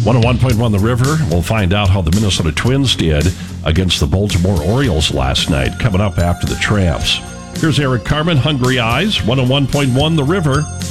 101.1 The River. We'll find out how the Minnesota Twins did against the Baltimore Orioles last night, coming up after the Tramps. Here's Eric Carmen, Hungry Eyes, 101.1 The River.